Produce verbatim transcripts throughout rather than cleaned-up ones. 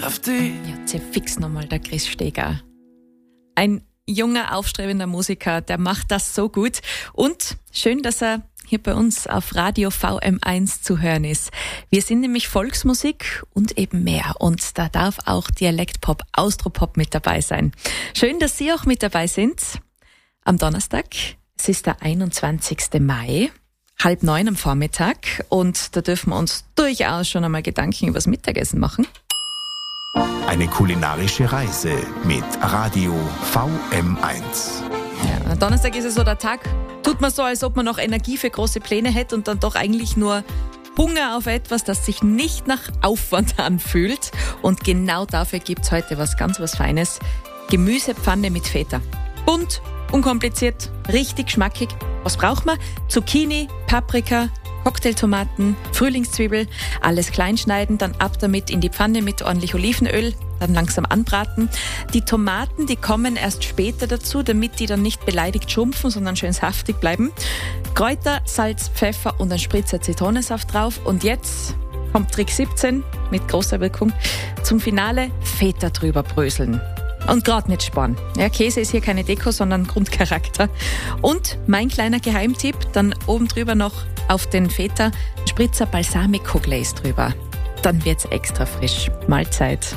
auf dich. Ja, fix nochmal der Chris Steger. Ein junger, aufstrebender Musiker, der macht das so gut. Und schön, dass er hier bei uns auf Radio V M eins zu hören ist. Wir sind nämlich Volksmusik und eben mehr. Und da darf auch Dialektpop, Austropop mit dabei sein. Schön, dass Sie auch mit dabei sind. Am Donnerstag, es ist der einundzwanzigsten Mai, halb neun am Vormittag. Und da dürfen wir uns durchaus schon einmal Gedanken über das Mittagessen machen. Eine kulinarische Reise mit Radio V M eins. Ja, Donnerstag ist es so der Tag, tut man so, als ob man noch Energie für große Pläne hätte und dann doch eigentlich nur Hunger auf etwas, das sich nicht nach Aufwand anfühlt. Und genau dafür gibt's heute was ganz was Feines. Gemüsepfanne mit Feta. Bunt, unkompliziert, richtig schmackig. Was braucht man? Zucchini, Paprika, Cocktailtomaten, Frühlingszwiebel, alles klein schneiden, dann ab damit in die Pfanne mit ordentlich Olivenöl, dann langsam anbraten. Die Tomaten, die kommen erst später dazu, damit die dann nicht beleidigt schrumpfen, sondern schön saftig bleiben. Kräuter, Salz, Pfeffer und ein Spritzer Zitronensaft drauf. Und jetzt kommt Trick siebzehn mit großer Wirkung. Zum Finale Feta drüber bröseln. Und gerade nicht sparen. Ja, Käse ist hier keine Deko, sondern Grundcharakter. Und mein kleiner Geheimtipp, dann oben drüber noch auf den Feta Spritzer Balsamico Glaze drüber. Dann wird's extra frisch. Mahlzeit.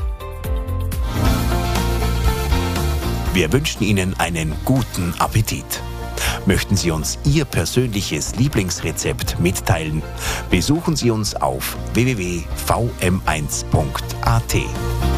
Wir wünschen Ihnen einen guten Appetit. Möchten Sie uns Ihr persönliches Lieblingsrezept mitteilen? Besuchen Sie uns auf w w w punkt v m eins punkt a t.